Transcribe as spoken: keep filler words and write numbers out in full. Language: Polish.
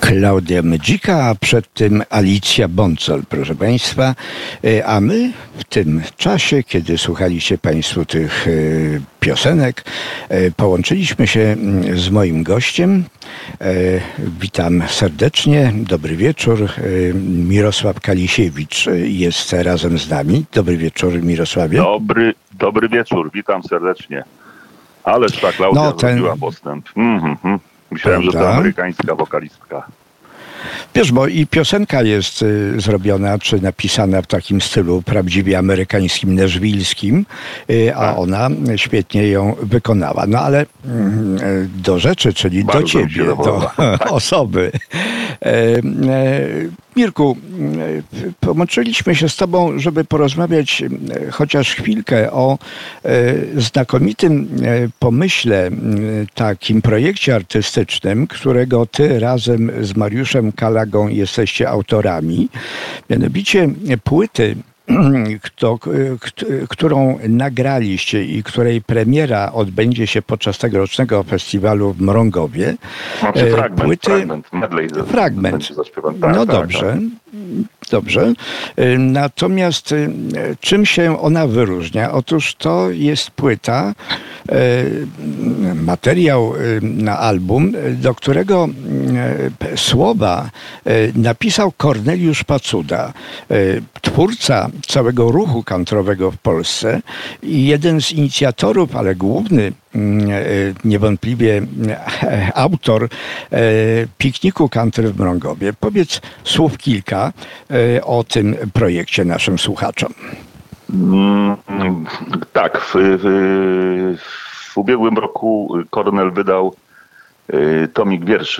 Klaudia Mydzika, a przed tym Alicja Boncol, proszę Państwa. A my w tym czasie, kiedy słuchaliście Państwo tych piosenek, połączyliśmy się z moim gościem. Witam serdecznie, dobry wieczór. Mirosław Kalisiewicz jest razem z nami. Dobry wieczór, Mirosławie. Dobry, dobry wieczór, witam serdecznie. Ależ ta Klaudia no, ten... zrobiła postęp. Mm-hmm. Myślałem, Prawda? że to amerykańska wokalistka. Wiesz, bo i piosenka jest y, zrobiona, czy napisana w takim stylu prawdziwie amerykańskim, nashvillskim, y, a ona świetnie ją wykonała. No ale y, do rzeczy, czyli Bardzo do ciebie, do osoby. Y, y, Mirku, y, połączyliśmy się z tobą, żeby porozmawiać y, chociaż chwilkę o y, znakomitym y, pomyśle, y, takim projekcie artystycznym, którego ty razem z Mariuszem Kalagą jesteście autorami, mianowicie płyty, kto, którą nagraliście i której premiera odbędzie się podczas tegorocznego festiwalu w Mrągowie. Znaczy fragment, Płyty, fragment, medley fragment. Tak, no tak, dobrze. Tak. Dobrze. Natomiast czym się ona wyróżnia? Otóż to jest płyta, materiał na album, do którego słowa napisał Korneliusz Pacuda, twórca całego ruchu countrowego w Polsce i jeden z inicjatorów, ale główny niewątpliwie autor pikniku country w Mrągowie. Powiedz słów kilka o tym projekcie naszym słuchaczom. Mm, tak, w, w, w ubiegłym roku Kornel wydał tomik wierszy